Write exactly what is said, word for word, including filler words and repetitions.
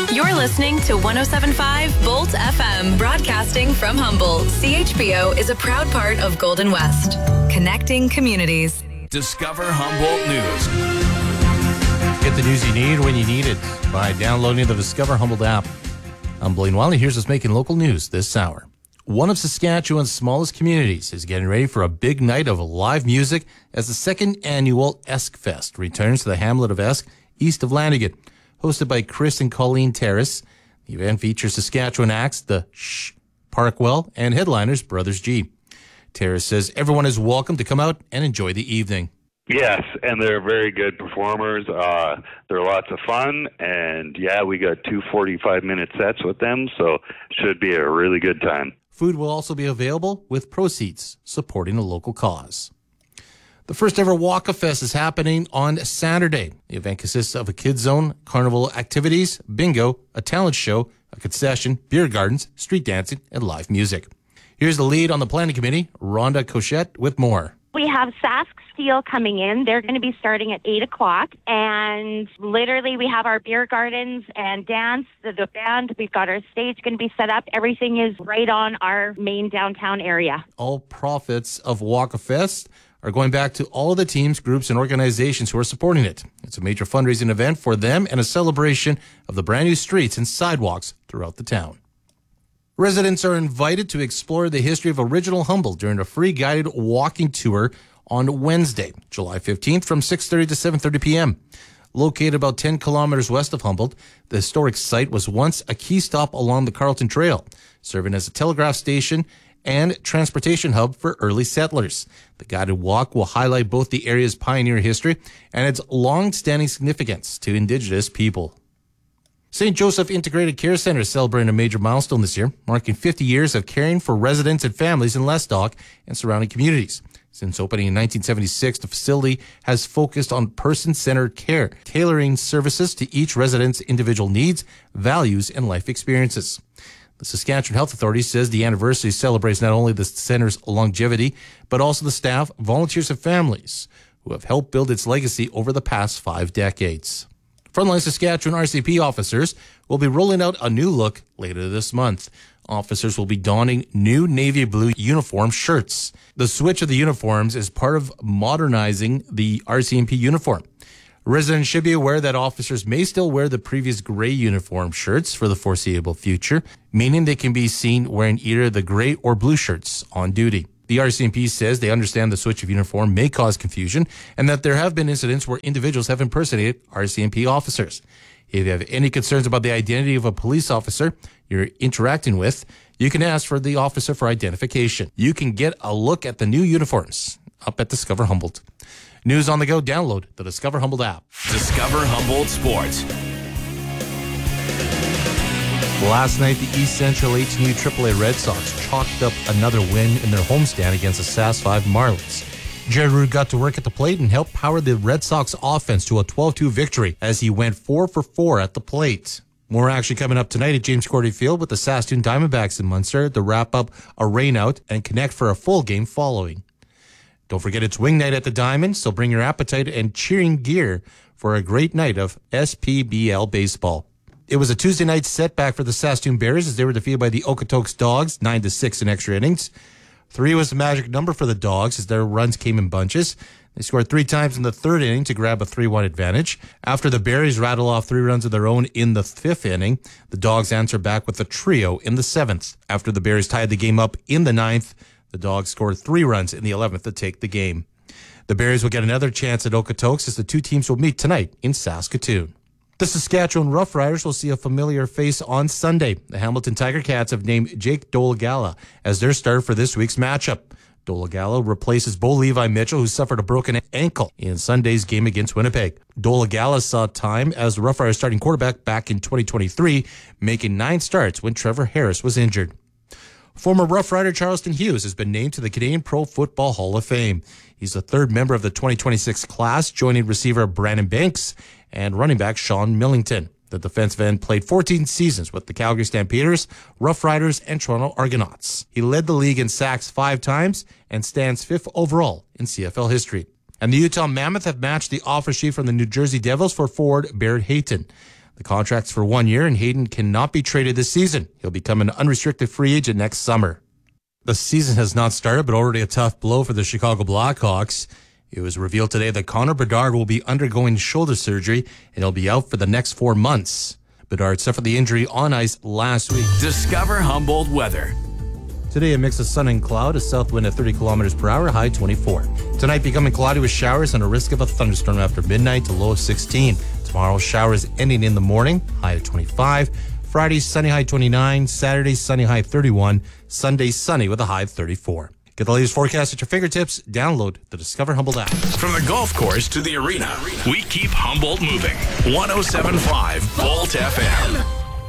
You're listening to one oh seven point five Bolt F M, broadcasting from Humboldt. C H B O is a proud part of Golden West, connecting communities. Discover Humboldt News. Get the news you need when you need it by downloading the Discover Humboldt app. I'm Blaine Wiley. Here's what's making local news this hour. One of Saskatchewan's smallest communities is getting ready for a big night of live music as the second annual Esk Fest returns to the hamlet of Esk, east of Lanigan. Hosted by Chris and Colleen Terrace, the event features Saskatchewan acts, the Shh, Parkwell, and headliners Brothers G. Terrace says everyone is welcome to come out and enjoy the evening. Yes, and they're very good performers. Uh, they're lots of fun, and yeah, we got two forty-five minute sets with them, so should be a really good time. Food will also be available with proceeds supporting a local cause. The first ever Waka Fest is happening on Saturday. The event consists of a kids zone, carnival activities, bingo, a talent show, a concession, beer gardens, street dancing, and live music. Here's the lead on the planning committee, Rhonda Cochette, with more. We have Sask Steel coming in. They're going to be starting at eight o'clock. And literally we have our beer gardens and dance, the, the band. We've got our stage going to be set up. Everything is right on our main downtown area. All profits of Waka Fest are going back to all of the teams, groups, and organizations who are supporting it. It's a major fundraising event for them and a celebration of the brand new streets and sidewalks throughout the town. Residents are invited to explore the history of original Humboldt during a free guided walking tour on Wednesday, July fifteenth from six thirty to seven thirty p.m. Located about ten kilometers west of Humboldt, the historic site was once a key stop along the Carleton Trail, serving as a telegraph station and transportation hub for early settlers. The guided walk will highlight both the area's pioneer history and its long-standing significance to Indigenous people. Saint Joseph Integrated Care Center is celebrating a major milestone this year, marking fifty years of caring for residents and families in Lestock and surrounding communities. Since opening in nineteen seventy-six, the facility has focused on person-centered care, tailoring services to each resident's individual needs, values, and life experiences. The Saskatchewan Health Authority says the anniversary celebrates not only the center's longevity, but also the staff, volunteers, and families who have helped build its legacy over the past five decades. Frontline Saskatchewan R C M P officers will be rolling out a new look later this month. Officers will be donning new navy blue uniform shirts. The switch of the uniforms is part of modernizing the R C M P uniform. Residents should be aware that officers may still wear the previous gray uniform shirts for the foreseeable future, meaning they can be seen wearing either the gray or blue shirts on duty. The R C M P says they understand the switch of uniform may cause confusion and that there have been incidents where individuals have impersonated R C M P officers. If you have any concerns about the identity of a police officer you're interacting with, you can ask for the officer for identification. You can get a look at the new uniforms up at Discover Humboldt. News on the go, download the Discover Humboldt app. Discover Humboldt Sports. Last night, the East Central eighteen U triple A Red Sox chalked up another win in their homestand against the S A S five Marlins. Jared Root got to work at the plate and helped power the Red Sox offense to a twelve two victory as he went four for four at the plate. More action coming up tonight at James Cordy Field with the Saskatoon Diamondbacks in Munster to wrap up a rainout and connect for a full game following. Don't forget it's wing night at the Diamond, so bring your appetite and cheering gear for a great night of S P B L baseball. It was a Tuesday night setback for the Saskatoon Bears as they were defeated by the Okotoks Dogs, nine to six in extra innings. Three was the magic number for the Dogs as their runs came in bunches. They scored three times in the third inning to grab a three one advantage. After the Berries rattle off three runs of their own in the fifth inning, the Dogs answered back with a trio in the seventh. After the Berries tied the game up in the ninth, the Dogs scored three runs in the eleventh to take the game. The Berries will get another chance at Okotoks as the two teams will meet tonight in Saskatoon. The Saskatchewan Roughriders will see a familiar face on Sunday. The Hamilton Tiger Cats have named Jake Dolagala as their starter for this week's matchup. Dolagala replaces Bo Levi Mitchell, who suffered a broken ankle in Sunday's game against Winnipeg. Dolagala saw time as the Roughriders starting quarterback back in twenty twenty-three, making nine starts when Trevor Harris was injured. Former Rough Rider Charleston Hughes has been named to the Canadian Pro Football Hall of Fame. He's the third member of the twenty twenty-six class, joining receiver Brandon Banks and running back Sean Millington. The defensive end played fourteen seasons with the Calgary Stampeders, Rough Riders, and Toronto Argonauts. He led the league in sacks five times and stands fifth overall in C F L history. And the Utah Mammoth have matched the offer sheet from the New Jersey Devils for forward Barrett Hayton. The contract's for one year, and Hayden cannot be traded this season. He'll become an unrestricted free agent next summer. The season has not started, but already a tough blow for the Chicago Blackhawks. It was revealed today that Connor Bedard will be undergoing shoulder surgery, and he'll be out for the next four months. Bedard suffered the injury on ice last week. Discover Humboldt weather. Today, a mix of sun and cloud, a south wind at thirty kilometers per hour, high twenty-four. Tonight, becoming cloudy with showers and a risk of a thunderstorm after midnight to low of sixteen. Tomorrow, showers ending in the morning, high of twenty-five. Friday, sunny, high twenty-nine. Saturday, sunny, high thirty-one. Sunday, sunny with a high of thirty-four. Get the latest forecast at your fingertips. Download the Discover Humboldt app. From the golf course to the arena, we keep Humboldt moving. one oh seven point five Bolt F M.